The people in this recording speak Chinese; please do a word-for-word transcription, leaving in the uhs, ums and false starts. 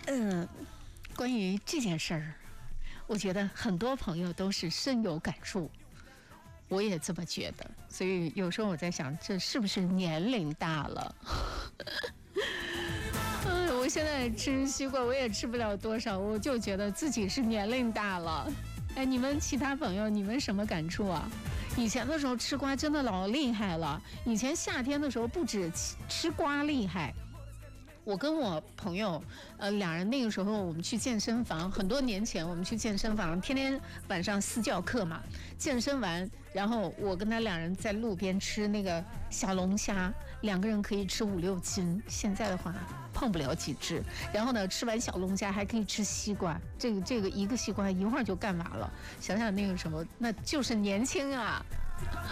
嗯，关于这件事儿，我觉得很多朋友都是深有感触，我也这么觉得。所以有时候我在想，这是不是年龄大了？嗯，我现在吃西瓜，我也吃不了多少，我就觉得自己是年龄大了。哎，你们其他朋友，你们什么感触啊？以前的时候吃瓜真的老厉害了，以前夏天的时候不止吃瓜厉害。我跟我朋友，呃，两人那个时候我们去健身房，很多年前我们去健身房，天天晚上私教课嘛，健身完，然后我跟他两人在路边吃那个小龙虾，两个人可以吃五六斤，现在的话碰不了几只。然后呢，吃完小龙虾还可以吃西瓜，这个这个一个西瓜一会儿就干完了。想想那个时候，那就是年轻啊。